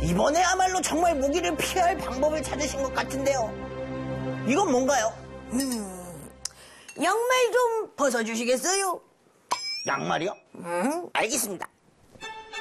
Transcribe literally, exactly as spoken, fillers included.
이번에야말로 정말 모기를 피할 방법을 찾으신 것 같은데요. 이건 뭔가요? 음, 양말 좀 벗어주시겠어요? 양말이요? 음, 알겠습니다.